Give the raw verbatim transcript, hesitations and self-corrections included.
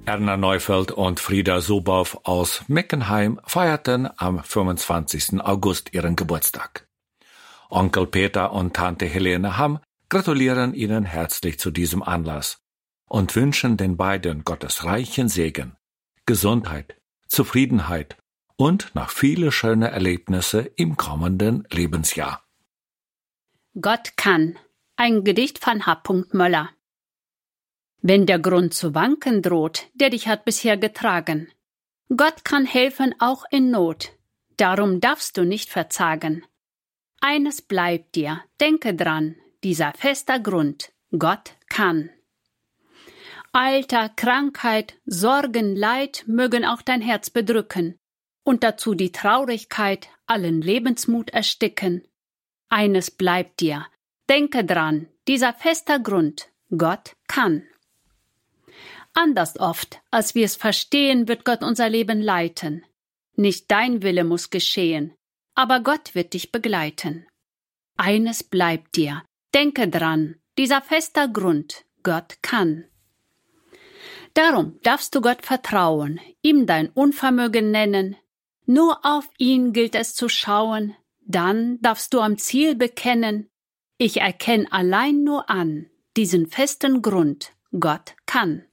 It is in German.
Erna Neufeld und Frieda Subow aus Meckenheim feierten am fünfundzwanzigsten August ihren Geburtstag. Onkel Peter und Tante Helene Hamm gratulieren ihnen herzlich zu diesem Anlass und wünschen den beiden Gottes reichen Segen, Gesundheit, Zufriedenheit und noch viele schöne Erlebnisse im kommenden Lebensjahr. Gott kann. Ein Gedicht von H. Möller. Wenn der Grund zu wanken droht, der dich hat bisher getragen, Gott kann helfen auch in Not, darum darfst du nicht verzagen. Eines bleibt dir, denke dran, dieser fester Grund, Gott kann. Alter, Krankheit, Sorgen, Leid mögen auch dein Herz bedrücken und dazu die Traurigkeit allen Lebensmut ersticken. Eines bleibt dir, denke dran, dieser fester Grund, Gott kann. Anders oft, als wir es verstehen, wird Gott unser Leben leiten. Nicht dein Wille muss geschehen, aber Gott wird dich begleiten. Eines bleibt dir, denke dran, dieser fester Grund, Gott kann. Darum darfst du Gott vertrauen, ihm dein Unvermögen nennen. Nur auf ihn gilt es zu schauen, dann darfst du am Ziel bekennen, ich erkenn allein nur an, diesen festen Grund, Gott kann.